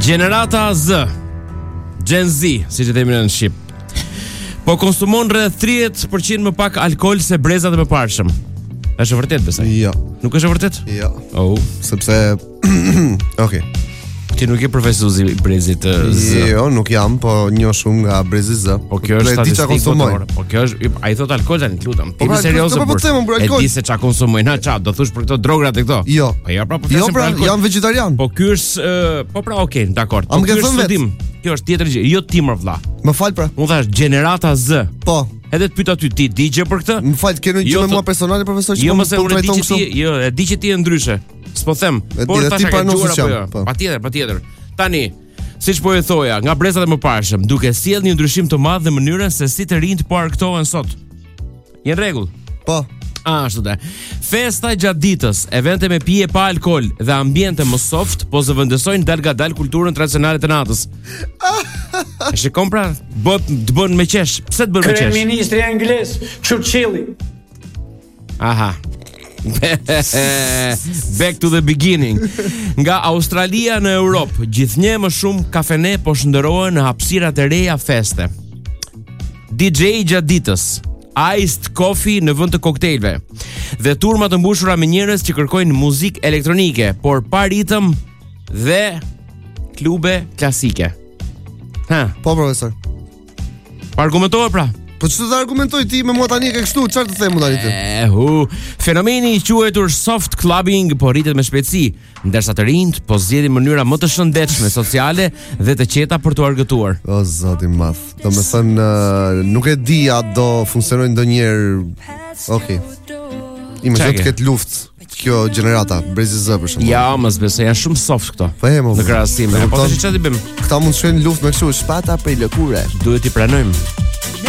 Gjenerata Z, Gen Z, siç e themi në shqip, po konsumon rreth 30% më pak alkool se brezat e mëparshëm. Është e vërtet besoj? Jo. Nuk është e vërtet? Jo. Oh, Sepse okay. Ti nuk je profesuzi i brezit Z. Jo, nuk jam, po njoh shumë nga brezi Z. Po kjo është statistikë botërore. Po kjo është, ai thot alkool tani, lutem. Ti më serioze. Po them për alkool. E di se çka konsumoj, na ç'a, do thosh për këto drograt e këto? Jo. Po ja pra, po Jo, flasim pra, për alkool. jam vegetarian. Po ky është, po pra, okay, dakor. Po ky është studim. Kjo është tjetër gjë. Jo ti më vlla. Më fal pra. Unë thash gjenerata Z. Po. Edhe të pyet aty, ti digje për këtë? Më fal, keni gjë me mua personale profesor? Jo, mos e unë di që ti, jo, e di që ti je ndryshe. S'po them. Por tash ka djuar apo jo? Patjetër. Tani, siç po e thoja, nga brezat e mëparshëm, duke sjell një ndryshim të madh në mënyrën se si të rinjt po argëtohen sot. Je në rregull? Po. Ashtu dhe. Festa gjatë ditës, evente me pije pa alkool dhe ambiente më soft, po zëvendësojnë dal gadal kulturën tradicionale të natës. E shikon pra, të bën me qesh. Pse të bën me qesh? Kryeministri anglez, Churchilli. Aha. Back to the beginning. Nga Australia në Europë, gjithnjë më shumë kafene po shndërrohen në hapësirat e reja feste. DJ gjatë ditës, iced coffee në vend të koktelve dhe turma të mbushura me njerëz që kërkojnë muzikë elektronike, por pa ritëm dhe klube klasike. Ha, Po profesor. pa argumentohet pra. Po ç'të argumentoj ti me mua tani ke kështu, çfarë të them tani ti? Fenomeni i quajtur soft clubbing po rritet me shpejtësi, ndërsa të rinjt po zgjedhin mënyra më të shëndetshme sociale dhe të qeta për të argëtuar. O zoti i madh. Domethënë nuk e di a do funksionojë ndonjëherë. Okej. Imagjino të ketë luftë kjo gjenerata, brezi Z për shembull. Ja, mos besoj, janë shumë soft këto. Po Në krahasim, po tash çfarë ti bëjmë? Këta mund të shkojnë në luftë me kështu, shpata për lëkure. Duhet i pranojmë.